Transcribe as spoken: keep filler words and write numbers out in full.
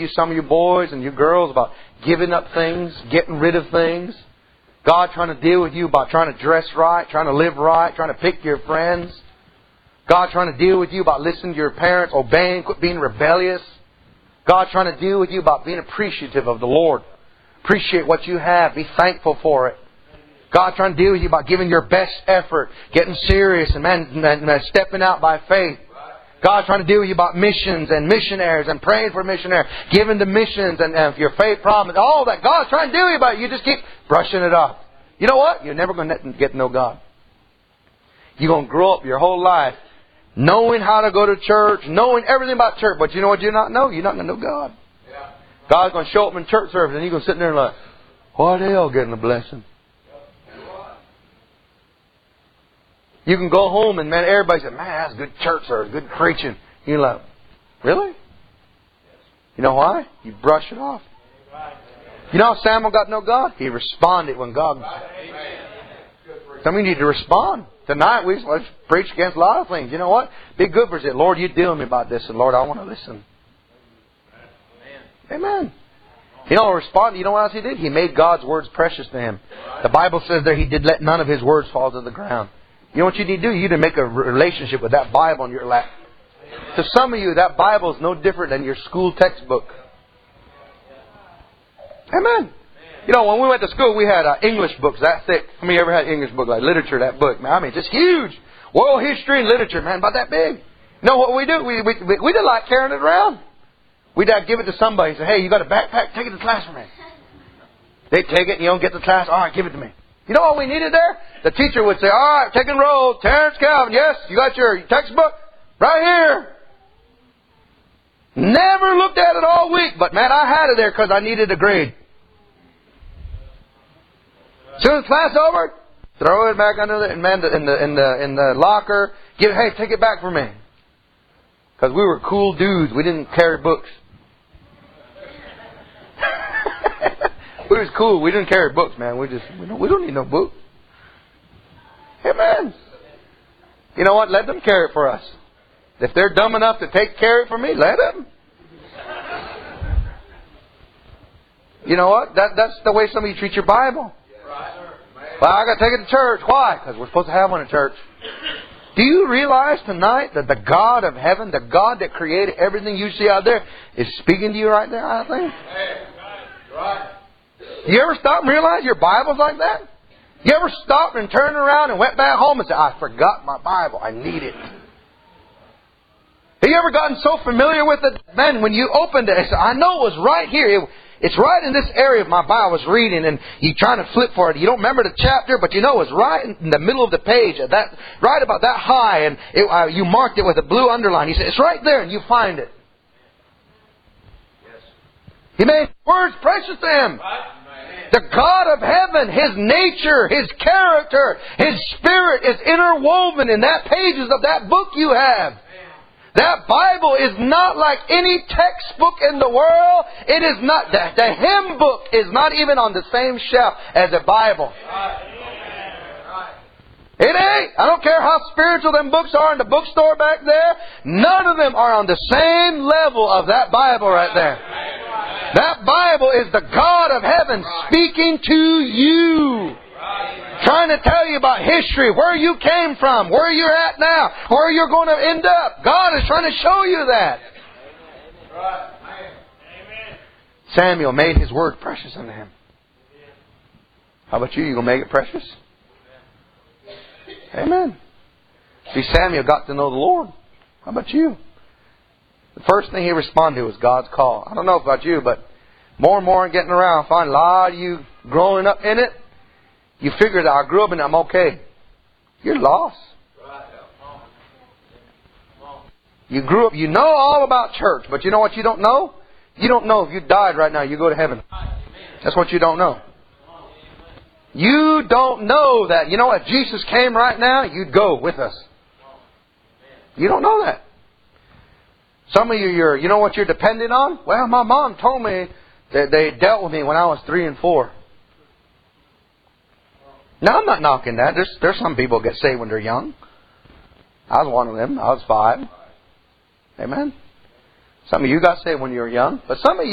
you, some of you boys and you girls, about giving up things, getting rid of things. God trying to deal with you about trying to dress right, trying to live right, trying to pick your friends. God trying to deal with you about listening to your parents, obeying, quit being rebellious. God trying to deal with you about being appreciative of the Lord. Appreciate what you have. Be thankful for it. God trying to deal with you about giving your best effort, getting serious and man, man, man, stepping out by faith. God trying to deal with you about missions and missionaries and praying for missionaries, giving the missions and, and your faith promise, all that. God's trying to deal with you about it. You just keep brushing it off. You know what? You're never going to get to know God. You're going to grow up your whole life knowing how to go to church, knowing everything about church. But you know what you not know? You're not going to know God. Yeah. God's going to show up in church service and you're going to sit there and like, why are they all getting a blessing? You can go home and man, everybody says, man, that's good church service, good preaching. You're like, really? You know why? You brush it off. You know how Samuel got to know God? He responded when God... Some of you need to respond. Tonight, we let's preach against a lot of things. You know what? Be good for it. Lord, you deal with me about this. And Lord, I want to listen. Amen. You know, respond. You know what else He did? He made God's words precious to Him. The Bible says there He did let none of His words fall to the ground. You know what you need to do? You need to make a relationship with that Bible in your lap. To some of you, that Bible is no different than your school textbook. Amen. You know, when we went to school, we had uh, English books that thick. How many ever had English book, like literature, that book? Man, I mean, just huge. World history and literature, man, about that big. You know what we do? We, we, we, we didn't like carrying it around. We'd uh, give it to somebody. Say, hey, you got a backpack? Take it to class for me. They'd take it and you don't get to class. All right, give it to me. You know what we needed there? The teacher would say, all right, take and roll. Terrence Calvin, yes, you got your textbook? Right here. Never looked at it all week. But man, I had it there because I needed a grade. As soon as class over, throw it back under the, in, the, in, the, in, the, in the locker. Give it, hey, take it back for me. Because we were cool dudes. We didn't carry books. We was cool. We didn't carry books, man. We just we don't, we don't need no book. Amen. You know what? Let them carry it for us. If they're dumb enough to take carry it for me, let them. You know what? That that's the way some of you treat your Bible. Well, I got to take it to church. Why? Because we're supposed to have one at church. Do you realize tonight that the God of heaven, the God that created everything you see out there, is speaking to you right there? I think. Right. You ever stop and realize your Bible's like that? You ever stopped and turned around and went back home and said, I forgot my Bible. I need it. Have you ever gotten so familiar with it? Man, when you opened it, I know it was right here. It, it's right in this area of my Bible I was reading, and you're trying to flip for it. You don't remember the chapter, but you know it's right in the middle of the page, that right about that high, and it, uh, you marked it with a blue underline. You said, it's right there, and you find it. Yes. He made words precious to Him. Right. The God of heaven, His nature, His character, His Spirit is interwoven in that pages of that book you have. That Bible is not like any textbook in the world. It is not. The, the hymn book is not even on the same shelf as a Bible. It ain't. I don't care how spiritual them books are in the bookstore back there. None of them are on the same level of that Bible right there. That Bible is the God of heaven speaking to you. Trying to tell you about history, where you came from, where you're at now, where you're going to end up. God is trying to show you that. Samuel made His word precious unto him. How about you? You going to make it precious? Amen. See, Samuel got to know the Lord. How about you? The first thing he responded to was God's call. I don't know about you, but more and more I'm getting around, I find a lot of you growing up in it. You figure that I grew up and I'm okay. You're lost. You grew up, you know all about church, but you know what you don't know? You don't know if you died right now, you go to heaven. That's what you don't know. You don't know that, you know, if Jesus came right now, you'd go with us. You don't know that. Some of you, you're, you know what you're dependent on? Well, my mom told me that they dealt with me when I was three and four. Now, I'm not knocking that. There's, there's some people get saved when they're young. I was one of them. I was five. Amen. Some of you got saved when you were young. But some of you